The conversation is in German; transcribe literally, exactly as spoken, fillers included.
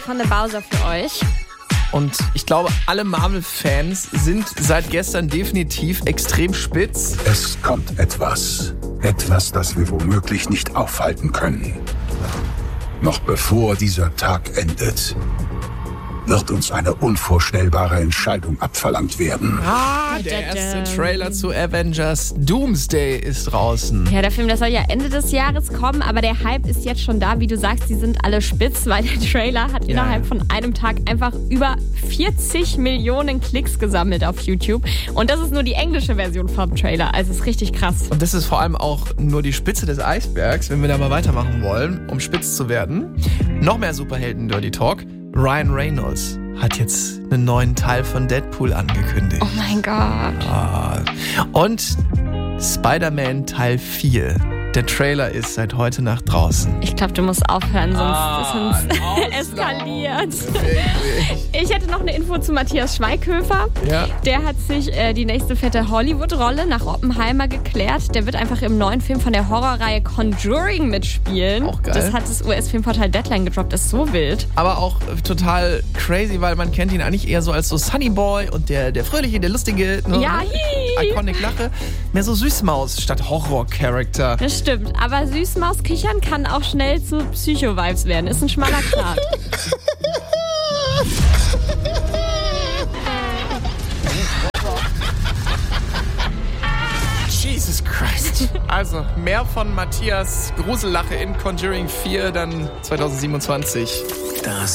von der Bowser für euch. Und ich glaube, alle Marvel-Fans sind seit gestern definitiv extrem spitz. Es kommt etwas. Etwas, das wir womöglich nicht aufhalten können. Noch bevor dieser Tag endet, wird uns eine unvorstellbare Entscheidung abverlangt werden. Ah, der erste Trailer zu Avengers Doomsday ist draußen. Ja, der Film, der soll ja Ende des Jahres kommen, aber der Hype ist jetzt schon da. Wie du sagst, die sind alle spitz, weil der Trailer hat ja. innerhalb von einem Tag einfach über vierzig Millionen Klicks gesammelt auf YouTube. Und das ist nur die englische Version vom Trailer. Also ist richtig krass. Und das ist vor allem auch nur die Spitze des Eisbergs, wenn wir da mal weitermachen wollen, um spitz zu werden. Noch mehr Superhelden-Dirty Talk. Ryan Reynolds hat jetzt einen neuen Teil von Deadpool angekündigt. Oh mein Gott. Ah. Und Spider-Man Teil vier. Der Trailer ist seit heute Nacht draußen. Ich glaube, du musst aufhören, sonst, ah, sonst eskaliert. Ich hätte noch eine Info zu Matthias Schweighöfer. Ja. Der hat sich äh, die nächste fette Hollywood-Rolle nach Oppenheimer geklärt. Der wird einfach im neuen Film von der Horrorreihe Conjuring mitspielen. Auch geil. Das hat das U S-Filmportal Deadline gedroppt. Das ist so wild. Aber auch total crazy, weil man kennt ihn eigentlich eher so als so Sunny Boy und der, der fröhliche, der lustige, ne? Ja, hi. Iconic Lache. Mehr so Süßmaus statt Horror-Charakter. Das stimmt, aber Süßmaus kichern kann auch schnell zu Psycho-Vibes werden. Ist ein schmaler Grat. Jesus Christ. Also, mehr von Matthias Grusellache in Conjuring vier dann zwanzig siebenundzwanzig. Das